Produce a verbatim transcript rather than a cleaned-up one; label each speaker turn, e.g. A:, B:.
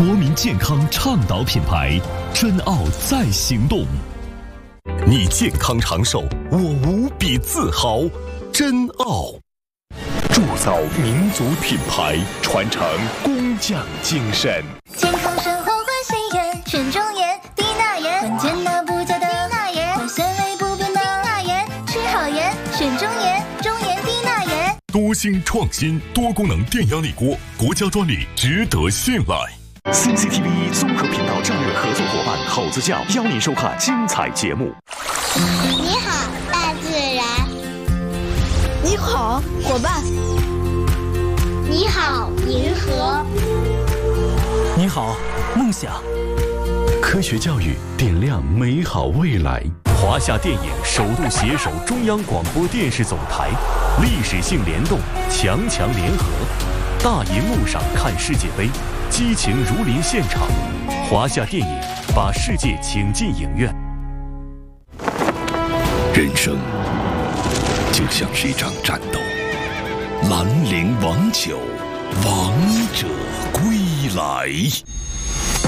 A: 国民健康倡导品牌，珍奥在行动。你健康长寿，我无比自豪。珍奥，铸造民族品牌，传承工匠精神。
B: 健康生活关心颜，全中颜、低钠盐，关键钠不加的低钠盐，有纤维不变的低钠盐，吃好盐选中颜，中颜低钠盐。
A: 多星创新多功能电压力锅，国家专利，值得信赖。C C T V 综合频道战略合作伙伴好自驾邀您收看精彩节目。
B: 你好，大自然。
C: 你好，伙伴。
B: 你好，银河。
D: 你好，梦想。
A: 科学教育点亮美好未来。华夏电影首度携手中央广播电视总台，历史性联动，强强联合。大银幕上看世界杯，激情如临现场。华夏电影把世界请进影院。人生就像是一场战斗，兰陵王九，王者归来。